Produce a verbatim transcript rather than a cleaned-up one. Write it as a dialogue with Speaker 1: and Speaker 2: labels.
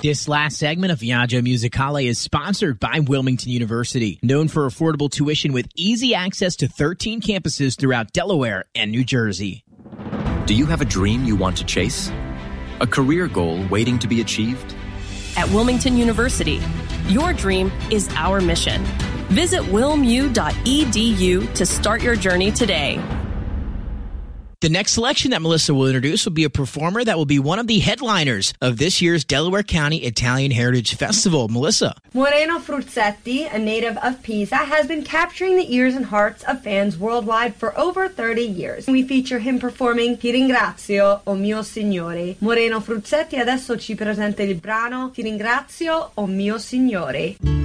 Speaker 1: This last segment of Viaggio Musicale is sponsored by Wilmington University, known for affordable tuition with easy access to thirteen campuses throughout Delaware and New Jersey.
Speaker 2: Do you have a dream you want to chase? A career goal waiting to be achieved?
Speaker 3: At Wilmington University, your dream is our mission. Visit wilmu dot e d u to start your journey today.
Speaker 1: The next selection that Melissa will introduce will be a performer that will be one of the headliners of this year's Delaware County Italian Heritage Festival. Melissa.
Speaker 4: Moreno Fruzzetti, a native of Pisa, has been capturing the ears and hearts of fans worldwide for over thirty years. We feature him performing Ti ringrazio, o mio signore. Moreno Fruzzetti adesso ci presenta il brano Ti ringrazio, o mio signore.